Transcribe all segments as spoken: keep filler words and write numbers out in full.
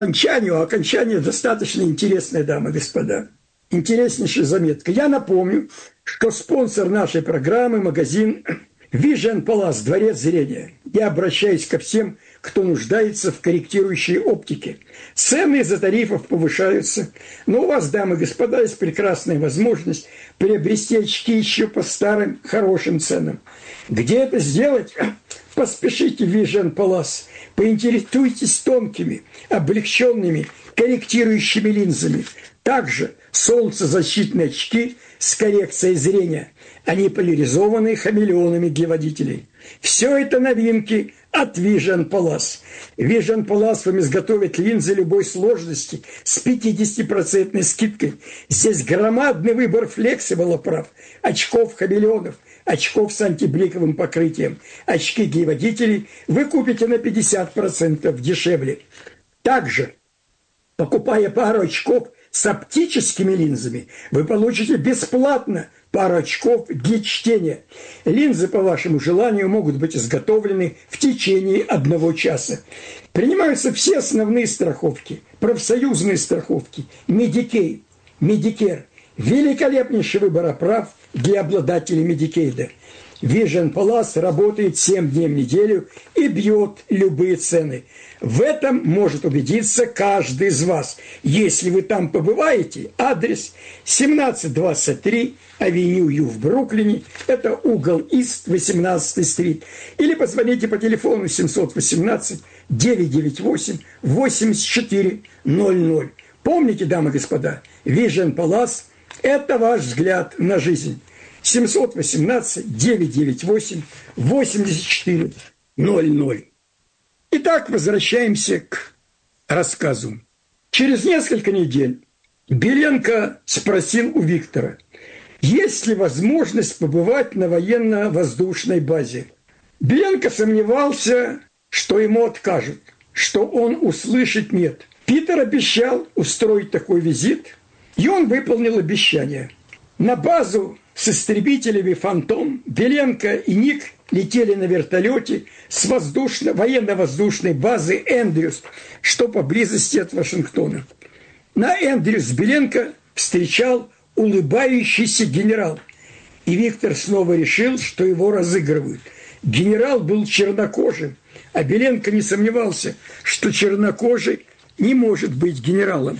окончанию, а окончание достаточно интересное, дамы и господа. Интереснейшая заметка. Я напомню, что спонсор нашей программы – магазин Vision Palace, Дворец зрения. Я обращаюсь ко всем, кто нуждается в корректирующей оптике. Цены из-за тарифов повышаются, но у вас, дамы и господа, есть прекрасная возможность приобрести очки еще по старым хорошим ценам. Где это сделать? Поспешите в Vision Palace. Поинтересуйтесь тонкими, облегченными, корректирующими линзами. Также солнцезащитные очки с коррекцией зрения. Они поляризованы хамелеонами для водителей. Все это новинки от Vision Palace. Vision Palace вам изготовит линзы любой сложности с пятидесятипроцентной скидкой. Здесь громадный выбор флексибл-оправ, очков хамелеонов, очков с антибликовым покрытием. Очки для водителей вы купите на пятьдесят процентов дешевле. Также, покупая пару очков с оптическими линзами, вы получите бесплатно пару очков для чтения. Линзы, по вашему желанию, могут быть изготовлены в течение одного часа. Принимаются все основные страховки, профсоюзные страховки, Медикей, Медикер. Великолепнейший выбор оправ для обладателей Медикейда. Vision Palace работает семь дней в неделю и бьет любые цены. В этом может убедиться каждый из вас. Если вы там побываете, адрес семнадцать двадцать три Авеню Ю в Бруклине, это угол Ист, восемнадцатая стрит. Или позвоните по телефону семьсот восемнадцать девятьсот девяносто восемь восемьдесят четыре ноль ноль. Помните, дамы и господа, Vision Palace – это ваш взгляд на жизнь. семьсот восемнадцать девятьсот девяносто восемь восемьдесят четыре ноль ноль. Итак, возвращаемся к рассказу. Через несколько недель Беленко спросил у Виктора, есть ли возможность побывать на военно-воздушной базе. Беленко сомневался, что ему откажут, что он услышит «нет». Питер обещал устроить такой визит, и он выполнил обещание. На базу с истребителями «Фантом» Беленко и Ник летели на вертолете с воздушно- военно-воздушной базы «Эндрюс», что поблизости от Вашингтона. На «Эндрюс» Беленко встречал улыбающийся генерал. И Виктор снова решил, что его разыгрывают. Генерал был чернокожим, а Беленко не сомневался, что чернокожий не может быть генералом.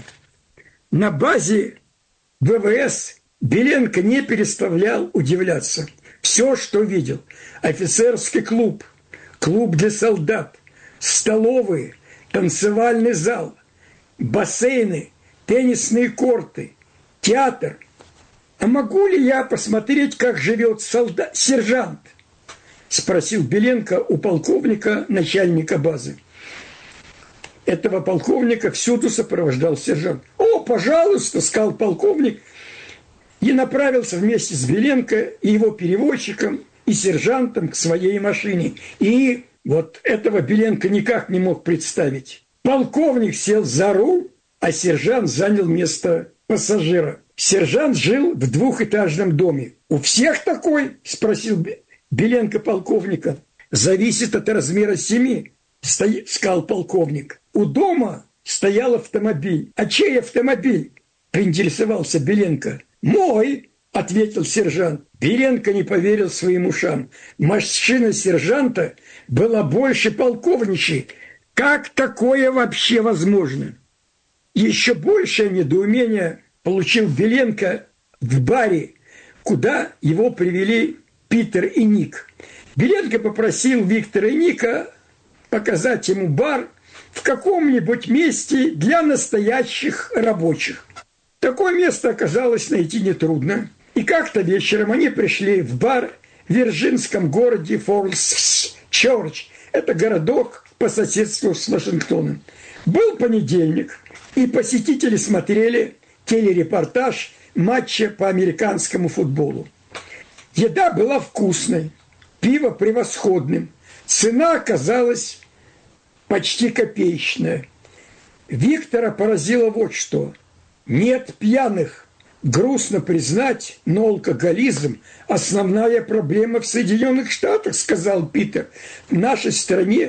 На базе вэ вэ эс Беленко не переставлял удивляться. Все, что видел – офицерский клуб, клуб для солдат, столовые, танцевальный зал, бассейны, теннисные корты, театр. «А могу ли я посмотреть, как живет солдат, сержант?» – спросил Беленко у полковника, начальника базы. Этого полковника всюду сопровождал сержант. «О, пожалуйста», – сказал полковник, и направился вместе с Беленко и его переводчиком и сержантом к своей машине. И вот этого Беленко никак не мог представить. Полковник сел за руль, а сержант занял место пассажира. Сержант жил в двухэтажном доме. «У всех такой?» – спросил Беленко полковника. «Зависит от размера семьи», – сказал полковник. «У дома стоял автомобиль». «А чей автомобиль?» – поинтересовался Беленко. «Мой», – ответил сержант. Беленко не поверил своим ушам. Машина сержанта была больше полковничьей. Как такое вообще возможно? Еще большее недоумение получил Беленко в баре, куда его привели Питер и Ник. Беленко попросил Виктора и Ника показать ему бар в каком-нибудь месте для настоящих рабочих. Такое место оказалось найти нетрудно. И как-то вечером они пришли в бар в вирджинском городе Фоллс-Чорч. Это городок по соседству с Вашингтоном. Был понедельник, и посетители смотрели телерепортаж матча по американскому футболу. Еда была вкусной, пиво превосходным. Цена оказалась почти копеечная. Виктора поразило вот что. Нет пьяных. Грустно признать, но алкоголизм – основная проблема в Соединенных Штатах, сказал Питер. В нашей стране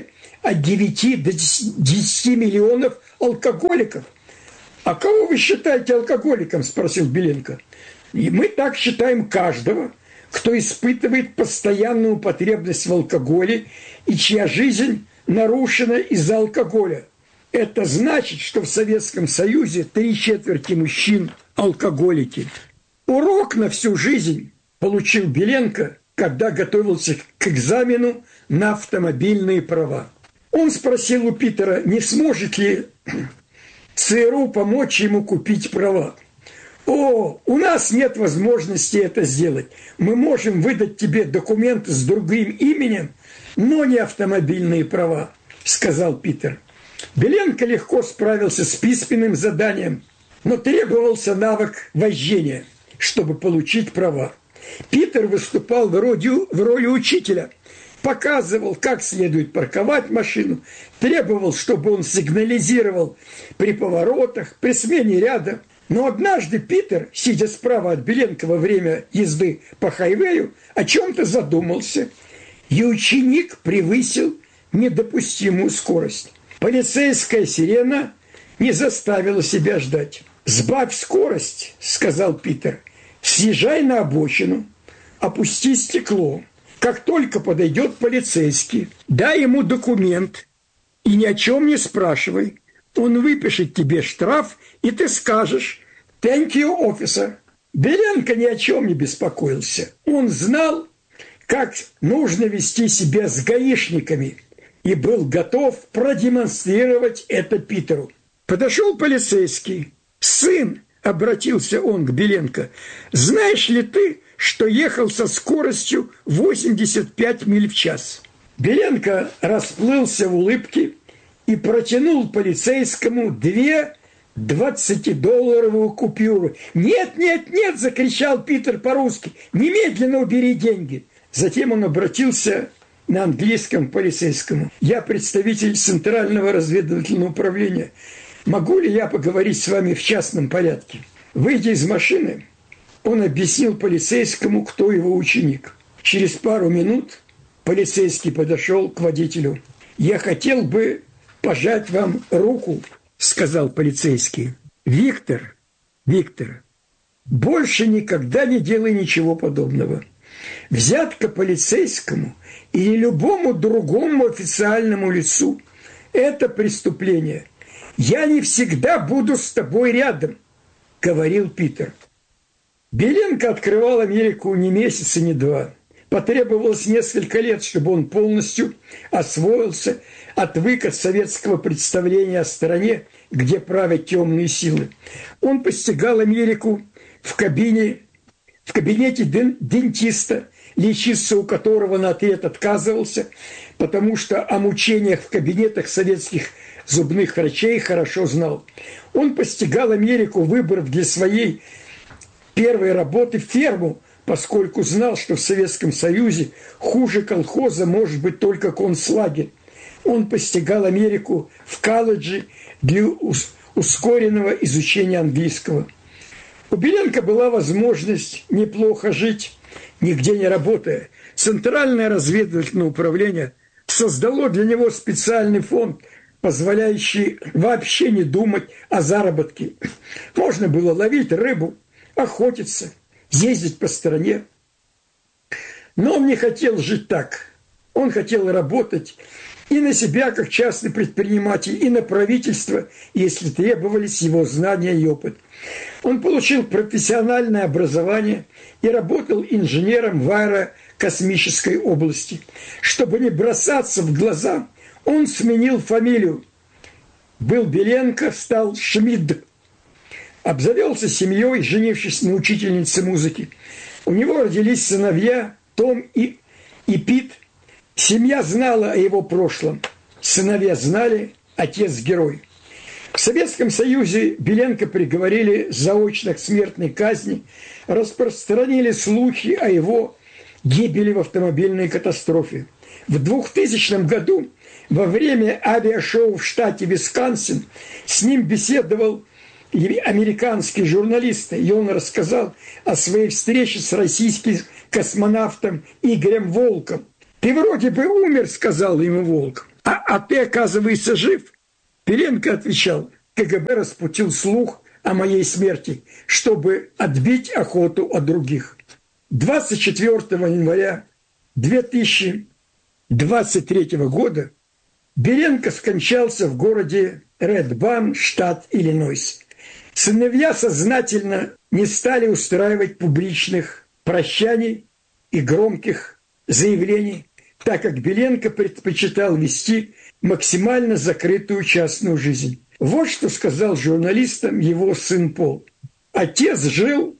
от девяти до десяти миллионов алкоголиков. «А кого вы считаете алкоголиком?» – спросил Беленко. «И мы так считаем каждого, кто испытывает постоянную потребность в алкоголе и чья жизнь нарушена из-за алкоголя. Это значит, что в Советском Союзе три четверти мужчин – алкоголики». Урок на всю жизнь получил Беленко, когда готовился к экзамену на автомобильные права. Он спросил у Питера, не сможет ли ЦРУ помочь ему купить права. «О, у нас нет возможности это сделать. Мы можем выдать тебе документы с другим именем, но не автомобильные права», – сказал Питер. Беленко легко справился с письменным заданием, но требовался навык вождения, чтобы получить права. Питер выступал в роли, в роли учителя, показывал, как следует парковать машину, требовал, чтобы он сигнализировал при поворотах, при смене ряда. Но однажды Питер, сидя справа от Беленко во время езды по хайвею, о чем-то задумался, и ученик превысил недопустимую скорость. Полицейская сирена не заставила себя ждать. «Сбавь скорость», – сказал Питер. «Съезжай на обочину, опусти стекло. Как только подойдет полицейский, дай ему документ и ни о чем не спрашивай. Он выпишет тебе штраф, и ты скажешь «Thank you, officer». Беленко ни о чем не беспокоился. Он знал, как нужно вести себя с гаишниками, и был готов продемонстрировать это Питеру. Подошел полицейский. «Сын», — обратился он к Беленко, — «знаешь ли ты, что ехал со скоростью восемьдесят пять миль в час?» Беленко расплылся в улыбке и протянул полицейскому две двадцатидолларовую купюру. «Нет, нет, нет!» – закричал Питер по-русски. «Немедленно убери деньги!» Затем он обратился на английском к полицейскому. «Я представитель Центрального разведывательного управления. Могу ли я поговорить с вами в частном порядке?» Выйдя из машины, он объяснил полицейскому, кто его ученик. Через пару минут полицейский подошел к водителю. «Я хотел бы пожать вам руку», – сказал полицейский. «Виктор, Виктор, больше никогда не делай ничего подобного. Взятка полицейскому или любому другому официальному лицу – это преступление. Я не всегда буду с тобой рядом», – говорил Питер. Беленко открывал Америку не месяц и не два. Потребовалось несколько лет, чтобы он полностью освоился, отвык от советского представления о стране, где правят темные силы. Он постигал Америку в кабине, в кабинете дентиста, лечиться у которого наотрез отказывался, потому что о мучениях в кабинетах советских зубных врачей хорошо знал. Он постигал Америку, выбрав для своей первой работы ферму, поскольку знал, что в Советском Союзе хуже колхоза может быть только концлагерь. Он постигал Америку в колледже для ускоренного изучения английского. У Беленко была возможность неплохо жить, нигде не работая. Центральное разведывательное управление создало для него специальный фонд, позволяющий вообще не думать о заработке. Можно было ловить рыбу, охотиться, ездить по стране. Но он не хотел жить так. Он хотел работать и на себя, как частный предприниматель, и на правительство, если требовались его знания и опыт. Он получил профессиональное образование и работал инженером в аэрокосмической области. Чтобы не бросаться в глаза, он сменил фамилию. Был Беленко, стал Шмидт. Обзавелся семьей, женившись на учительнице музыки. У него родились сыновья Том и, и Пит. Семья знала о его прошлом. Сыновья знали, отец герой. В Советском Союзе Беленко приговорили заочно к смертной казни, распространили слухи о его гибели в автомобильной катастрофе. В двухтысячном году во время авиашоу в штате Висконсин с ним беседовал американский журналист, и он рассказал о своей встрече с российским космонавтом Игорем Волком. «Ты вроде бы умер», — сказал ему Волк. А, а ты, оказывается, жив? Беленко отвечал: КГБ распутил слух о моей смерти, чтобы отбить охоту от других. двадцать четвёртого января две тысячи двадцать третьего года Беленко скончался в городе Редбан, штат Иллинойс. Сыновья сознательно не стали устраивать публичных прощаний и громких заявлений, так как Беленко предпочитал вести максимально закрытую частную жизнь. Вот что сказал журналистам его сын Пол. Отец жил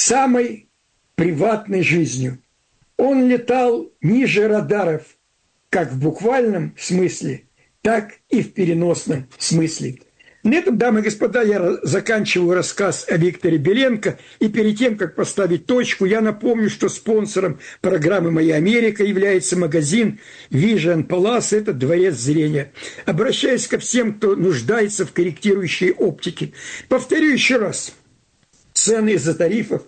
самой приватной жизнью. Он летал ниже радаров, как в буквальном смысле, так и в переносном смысле. На этом, дамы и господа, я заканчиваю рассказ о Викторе Беленко. И перед тем, как поставить точку, я напомню, что спонсором программы «Моя Америка» является магазин Vision Palace, это дворец зрения. Обращаюсь ко всем, кто нуждается в корректирующей оптике. Повторю еще раз. Цены из-за тарифов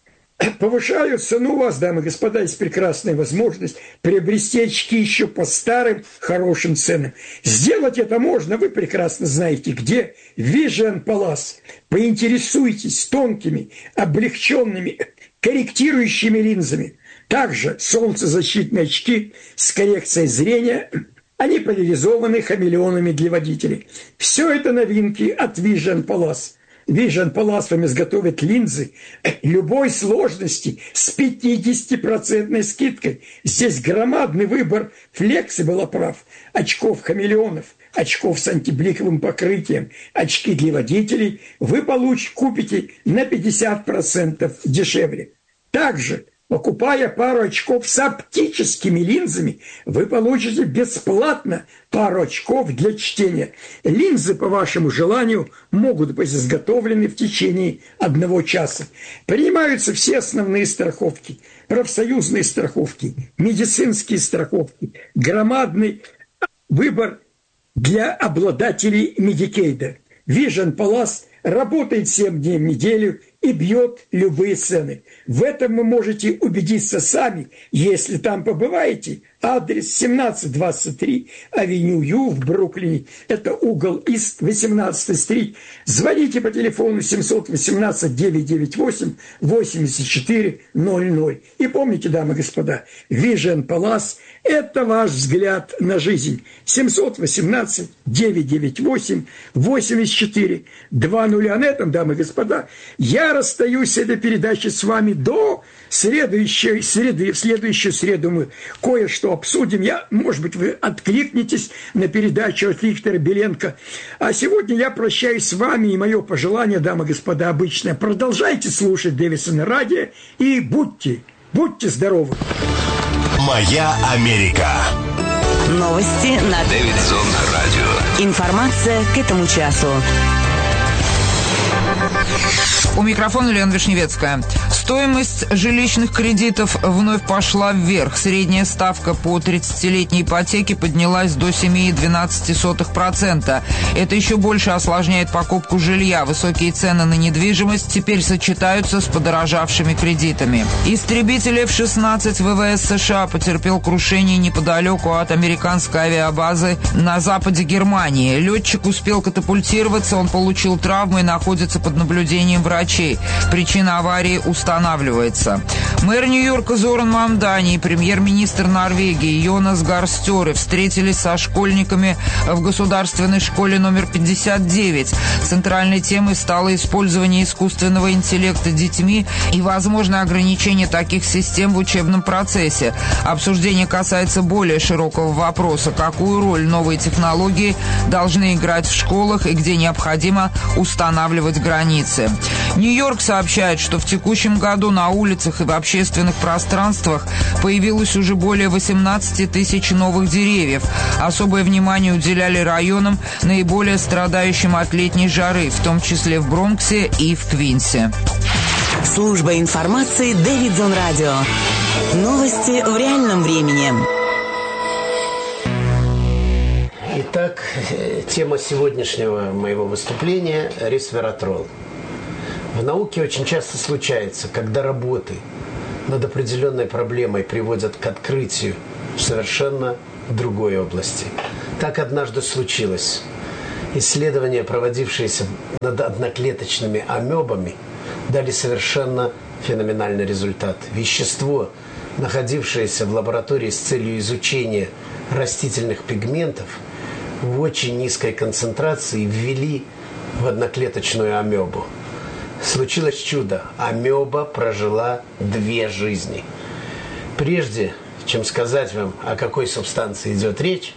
повышаются, но у вас, дамы и господа, есть прекрасная возможность приобрести очки еще по старым хорошим ценам. Сделать это можно, вы прекрасно знаете где. Vision Palace. Поинтересуйтесь тонкими, облегченными, корректирующими линзами. Также солнцезащитные очки с коррекцией зрения. Они поляризованы хамелеонами для водителей. Все это новинки от Vision Palace. Vision Palace вам изготовит линзы любой сложности с пятидесятипроцентной скидкой. Здесь громадный выбор Flexible оправ, очков хамелеонов, очков с антибликовым покрытием, очки для водителей вы получите, купите на пятьдесят процентов дешевле. Также, покупая пару очков с оптическими линзами, вы получите бесплатно пару очков для чтения. Линзы, по вашему желанию, могут быть изготовлены в течение одного часа. Принимаются все основные страховки, профсоюзные страховки, медицинские страховки, громадный выбор для обладателей Медикейда. Vision Palace работает семь дней в неделю и бьет любые цены. В этом вы можете убедиться сами, если там побываете. Адрес семнадцать двадцать три Авеню Ю в Бруклине. Это угол Ист, восемнадцатая стрит. Звоните по телефону семь один восемь девять девять восемь восемьдесят четыре ноль ноль. И помните, дамы и господа, Vision Palace – это ваш взгляд на жизнь. семь один восемь девять девять восемь восемьдесят четыре два ноль. А на этом, дамы и господа, я расстаюсь с этой передачей с вами до следующей среды. В следующую среду мы кое-что обсудим. Я, может быть, вы откликнетесь на передачу от Виктора Беленко. А сегодня я прощаюсь с вами, и мое пожелание, дамы и господа, обычное. Продолжайте слушать Дэвидсон радио и будьте, будьте здоровы. «Моя Америка». Новости на Дэвидсон радио. Информация к этому часу. У микрофона Лена Вишневецкая. Стоимость жилищных кредитов вновь пошла вверх. Средняя ставка по тридцатилетней ипотеке поднялась до семь целых двенадцать сотых процента. Это еще больше осложняет покупку жилья. Высокие цены на недвижимость теперь сочетаются с подорожавшими кредитами. Истребитель эф шестнадцать ВВС США потерпел крушение неподалеку от американской авиабазы на западе Германии. Летчик успел катапультироваться, он получил травмы и находится под наблюдением врачей. Причина аварии устанавливается. Мэр Нью-Йорка Зоран Мамдани и премьер-министр Норвегии Йонас Гар Стёре встретились со школьниками в государственной школе номер пятьдесят девять. Центральной темой стало использование искусственного интеллекта детьми и возможное ограничение таких систем в учебном процессе. Обсуждение касается более широкого вопроса, какую роль новые технологии должны играть в школах и где необходимо устанавливать границы. Нью-Йорк сообщает, что в текущем году на улицах и в общественных пространствах появилось уже более восемнадцать тысяч новых деревьев. Особое внимание уделяли районам, наиболее страдающим от летней жары, в том числе в Бронксе и в Квинсе. Служба информации Дэвидсон радио. Новости в реальном времени. Итак, тема сегодняшнего моего выступления – ресвератрол. В науке очень часто случается, когда работы над определенной проблемой приводят к открытию в совершенно другой области. Так однажды случилось. Исследования, проводившиеся над одноклеточными амебами, дали совершенно феноменальный результат. Вещество, находившееся в лаборатории с целью изучения растительных пигментов, в очень низкой концентрации ввели в одноклеточную амебу. Случилось чудо. Амеба прожила две жизни. Прежде чем сказать вам, о какой субстанции идет речь,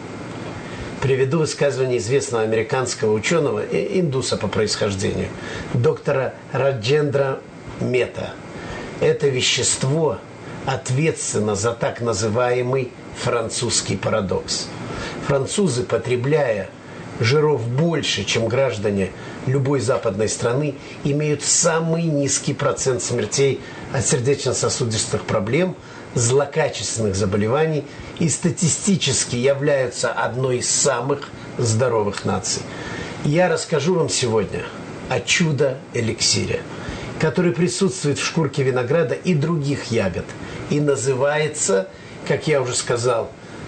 приведу высказывание известного американского ученого, индуса по происхождению, доктора Раджендра Мета. Это вещество ответственно за так называемый французский парадокс. Французы, потребляя жиров больше, чем граждане любой западной страны, имеют самый низкий процент смертей от сердечно-сосудистых проблем, злокачественных заболеваний и статистически являются одной из самых здоровых наций. Я расскажу вам сегодня о чудо-эликсире, который присутствует в шкурке винограда и других ягод и называется, как я уже сказал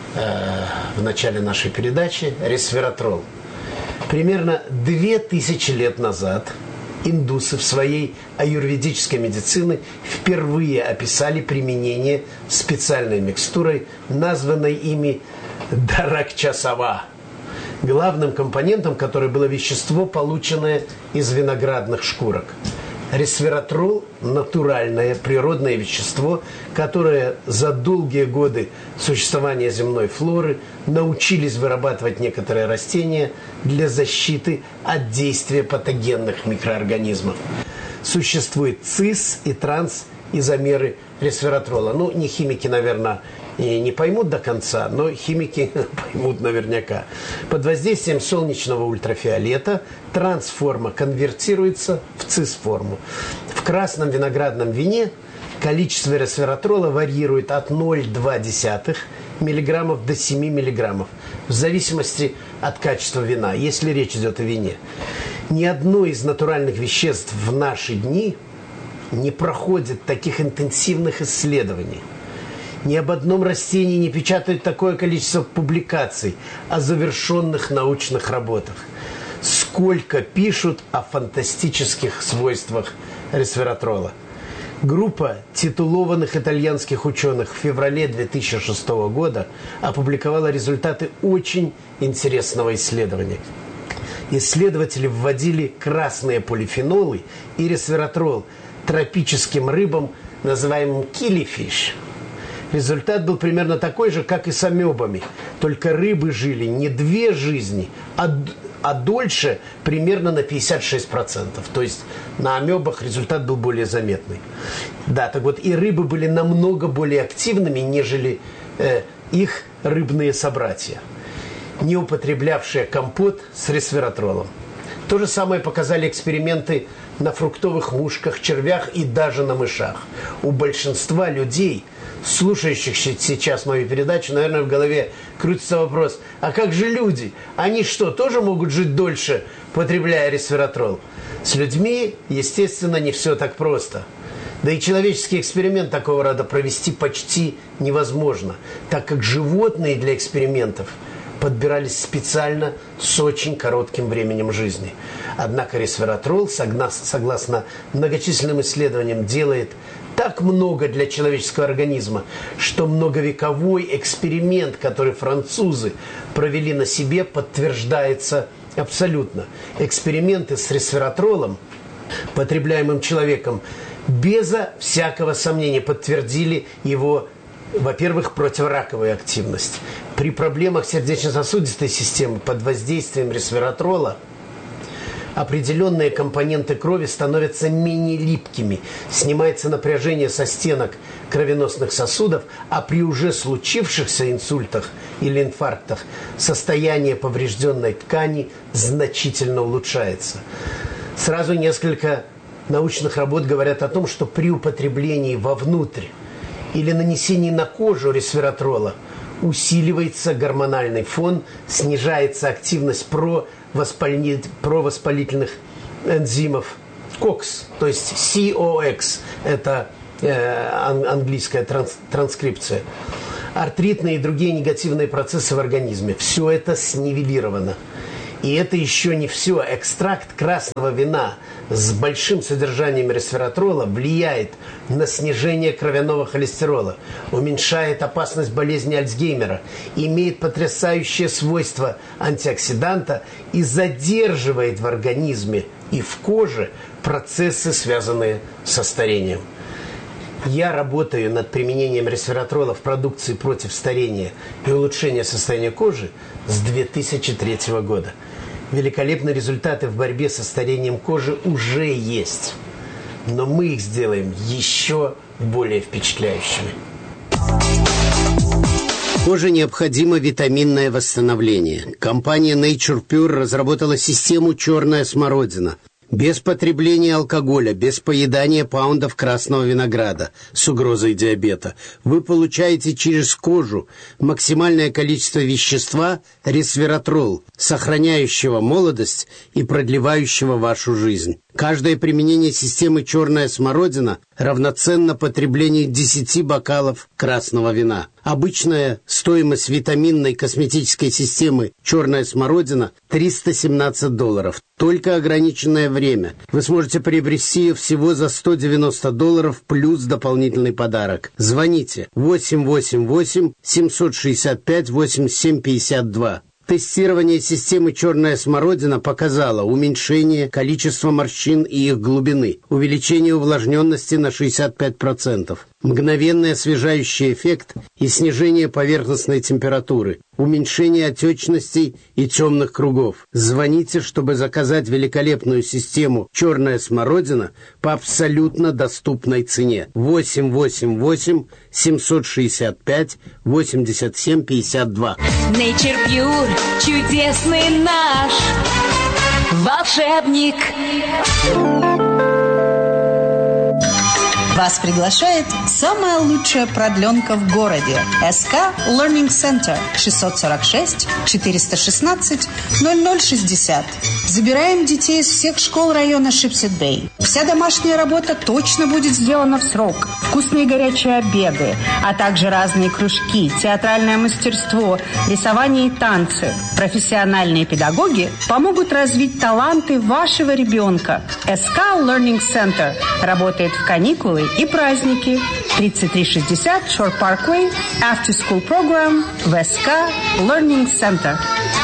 э, в начале нашей передачи, ресвератрол. Примерно две тысячи лет назад индусы в своей аюрведической медицине впервые описали применение специальной микстурой, названной ими даракчасава, главным компонентом которой было вещество, полученное из виноградных шкурок. Ресвератрол – натуральное природное вещество, которое за долгие годы существования земной флоры научились вырабатывать некоторые растения для защиты от действия патогенных микроорганизмов. Существует цис и трансизомеры ресвератрола. Ну, не химики, наверное, и не поймут до конца, но химики поймут наверняка. Под воздействием солнечного ультрафиолета трансформа конвертируется в цис-форму. В красном виноградном вине количество ресвератрола варьирует от ноль целых две десятых миллиграммов до семи миллиграммов, в зависимости от качества вина, если речь идет о вине. Ни одно из натуральных веществ в наши дни не проходит таких интенсивных исследований. Ни об одном растении не печатают такое количество публикаций о завершенных научных работах. Сколько пишут о фантастических свойствах ресвератрола. Группа титулованных итальянских ученых в феврале две тысячи шестого года опубликовала результаты очень интересного исследования. Исследователи вводили красные полифенолы и ресвератрол тропическим рыбам, называемым киллифиш. Результат был примерно такой же, как и с амебами. Только рыбы жили не две жизни, а, а дольше примерно на пятьдесят шесть процентов. То есть на амебах результат был более заметный. Да, так вот, и рыбы были намного более активными, нежели э, их рыбные собратья, не употреблявшие компот с ресвератролом. То же самое показали эксперименты на фруктовых мушках, червях и даже на мышах. У большинства людей, слушающих сейчас мою передачу, наверное, в голове крутится вопрос: а как же люди? Они что, тоже могут жить дольше, потребляя ресвератрол? С людьми, естественно, не все так просто. Да и человеческий эксперимент такого рода провести почти невозможно, так как животные для экспериментов подбирались специально с очень коротким временем жизни. Однако ресвератрол, согласно многочисленным исследованиям, делает так много для человеческого организма, что многовековой эксперимент, который французы провели на себе, подтверждается абсолютно. Эксперименты с ресвератролом, потребляемым человеком, безо всякого сомнения подтвердили его, во-первых, противораковую активность. При проблемах сердечно-сосудистой системы под воздействием ресвератрола определенные компоненты крови становятся менее липкими, снимается напряжение со стенок кровеносных сосудов, а при уже случившихся инсультах или инфарктах состояние поврежденной ткани значительно улучшается. Сразу несколько научных работ говорят о том, что при употреблении вовнутрь или нанесении на кожу ресвератрола усиливается гормональный фон, снижается активность провоспалительных энзимов кокс, то есть си о экс, это э, английская транс, транскрипция. артритные и другие негативные процессы в организме. Все это снивелировано. И это еще не все. Экстракт красного вина с большим содержанием ресвератрола влияет на снижение кровяного холестерола, уменьшает опасность болезни Альцгеймера, имеет потрясающее свойство антиоксиданта и задерживает в организме и в коже процессы, связанные со старением. Я работаю над применением ресвератрола в продукции против старения и улучшения состояния кожи с две тысячи третьего года. Великолепные результаты в борьбе со старением кожи уже есть. Но мы их сделаем еще более впечатляющими. Коже необходимо витаминное восстановление. Компания Nature Pure разработала систему «Черная смородина». Без потребления алкоголя, без поедания паундов красного винограда с угрозой диабета вы получаете через кожу максимальное количество вещества ресвератрол, сохраняющего молодость и продлевающего вашу жизнь. Каждое применение системы «Черная смородина» равноценно потреблению десяти бокалов красного вина. Обычная стоимость витаминной косметической системы «Черная смородина» триста семнадцать долларов. Только ограниченное время. Вы сможете приобрести ее всего за сто девяносто долларов плюс дополнительный подарок. Звоните восемь восемь восемь семь шесть пять восемьдесят семь пятьдесят два. Тестирование системы «Черная смородина» показало уменьшение количества морщин и их глубины, увеличение увлажненности на шестьдесят пять процентов, мгновенный освежающий эффект и снижение поверхностной температуры, уменьшение отечностей и темных кругов. Звоните, чтобы заказать великолепную систему «Черная смородина» по абсолютно доступной цене. восемь восемь восемь семь шесть пять восемьдесят семь пятьдесят два. Nature Pure, чудесный наш волшебник. Вас приглашает самая лучшая продленка в городе. эс ка Learning Center шестьсот сорок шесть четыреста шестнадцать ноль ноль шестьдесят. Забираем детей из всех школ района Шипсет-Бэй. Вся домашняя работа точно будет сделана в срок. Вкусные горячие обеды, а также разные кружки, театральное мастерство, рисование и танцы. Профессиональные педагоги помогут развить таланты вашего ребенка. эс ка Learning Center работает в каникулы и праздники. тридцать три шестьдесят Shore Parkway, After School Program в эс ка Learning Center.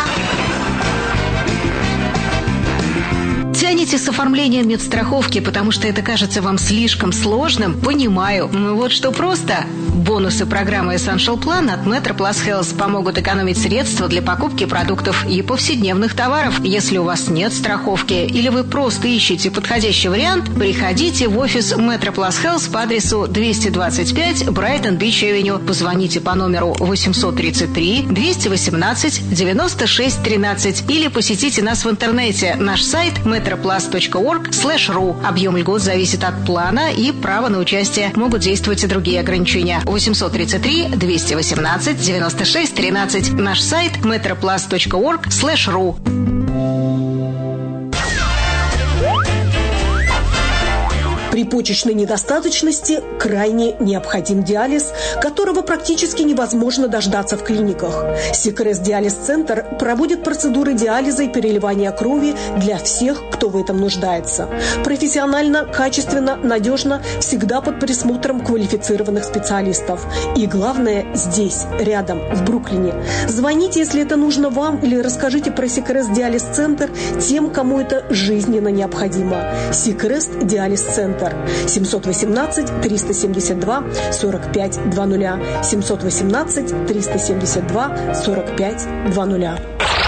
Тянете с оформлением медстраховки, потому что это кажется вам слишком сложным? Понимаю. Ну вот что просто. Бонусы программы Essential Plan от Metro Plus Health помогут экономить средства для покупки продуктов и повседневных товаров. Если у вас нет страховки или вы просто ищете подходящий вариант, приходите в офис Metro Plus Health по адресу двести двадцать пять Brighton Beach Avenue. Позвоните по номеру восемь три три двести восемнадцать девяносто шесть тринадцать или посетите нас в интернете. Наш сайт metroplus точка орг слэш ру. Объем льгот зависит от плана и права на участие. Могут действовать и другие ограничения. восемь три три двести восемнадцать девяносто шесть тринадцать. Наш сайт metroplus точка орг слэш ру. При почечной недостаточности крайне необходим диализ, которого практически невозможно дождаться в клиниках. Сикрест Диализ-центр проводит процедуры диализа и переливания крови для всех, кто в этом нуждается. Профессионально, качественно, надежно, всегда под присмотром квалифицированных специалистов. И главное, здесь, рядом, в Бруклине. Звоните, если это нужно вам, или расскажите про Сикрест Диализ-центр тем, кому это жизненно необходимо. Сикрест Диализ-центр. семь один восемь триста семьдесят два сорок пять двадцать. семь один восемь триста семьдесят два сорок пять двадцать.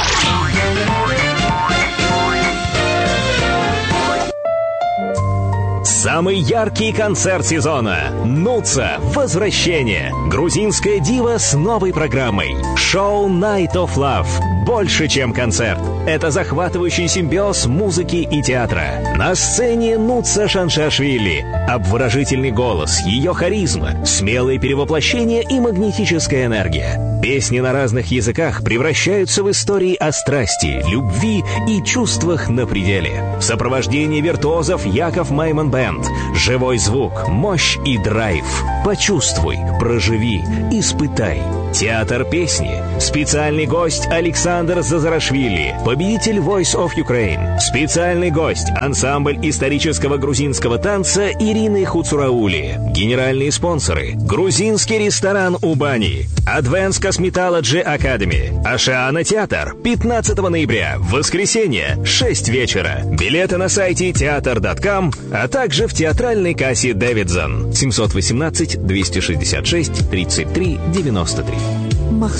Самый яркий концерт сезона. Нуца. Возвращение. Грузинская дива с новой программой. Шоу Night of Love. Больше, чем концерт. Это захватывающий симбиоз музыки и театра. На сцене Нуца Шаншашвили. Обворожительный голос, ее харизма, смелые перевоплощения и магнетическая энергия. Песни на разных языках превращаются в истории о страсти, любви и чувствах на пределе. В сопровождении виртуозов Яков Майман Бэнд. Живой звук, мощь и драйв. Почувствуй, проживи, испытай. Театр песни. Специальный гость Александр Зазарашвили, победитель Voice of Ukraine. Специальный гость ансамбль исторического грузинского танца Ирины Хуцураули. Генеральные спонсоры: грузинский ресторан у бани, Advanced Cosmetology Academy, Ашана театр. пятнадцатого ноября, воскресенье, шесть вечера. Билеты на сайте театр точка ком, а также в театральной кассе Дэвидсон. семь один восемь, двести шестьдесят шесть, тридцать три девяносто три. Махсус